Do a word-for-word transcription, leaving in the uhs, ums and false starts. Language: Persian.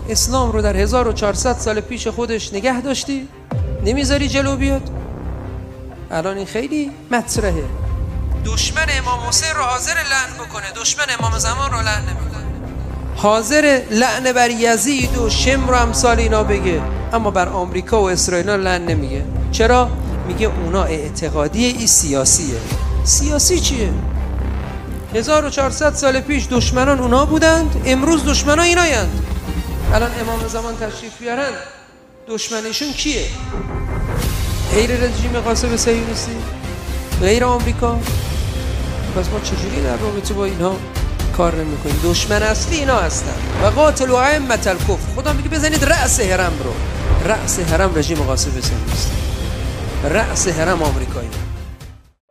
اسلام رو در هزار و چهارصد سال پیش خودش نگه داشتی؟ نمیذاری جلو بیاد؟ الان این خیلی مطرحه. دشمن امام حسین رو حاضر لعن بکنه، دشمن امام زمان رو لعن نمیکنه. حاضر لعن بر یزید و شمر و امثال اینا بگه، اما بر آمریکا و اسرائیل لعن نمیگه. چرا؟ میگه اونا اعتقادیه، ای سیاسیه. سیاسی چیه؟ هزار و چهارصد سال پیش دشمنان اونا بودند، امروز دشمنان اینایند. الان امام زمان تشریف بیارن، دشمنشون کیه؟ غیر رژیم قاسم صهیونیستی؟ غیر آمریکا؟ پس ما چجوری در رابطه با اینها کار نمی‌کنیم؟ دشمن اصلی اینا هستن. و قاتلوا ائمة الکفر. خدا میگه بزنید رأس حرم رو. رأس حرم رژیم قاسم صهیونیستی، رأس حرم آمریکایی.